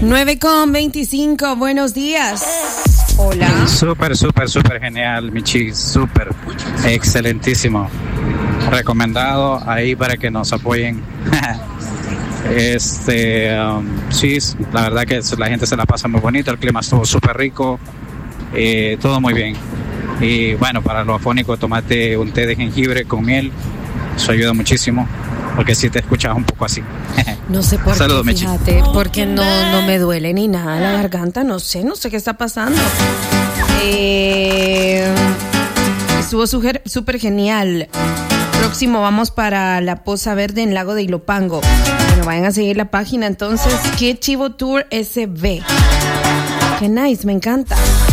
9:25, buenos días. Hola. Súper genial, Michi, súper excelentísimo. Recomendado ahí para que nos apoyen. Sí, la verdad que la gente se la pasa muy bonito, el clima estuvo súper rico, todo muy bien. Y bueno, para los afónicos, tomate un té de jengibre con miel, eso ayuda muchísimo, porque si te escuchas un poco así. No sé por Saludos, qué, Michi. fíjate, porque no me duele ni nada la garganta, no sé qué está pasando. Estuvo súper genial. Próximo vamos para la Poza Verde en Lago de Ilopango. Bueno, vayan a seguir la página entonces. Qué Chivo Tour SB. Qué nice, me encanta.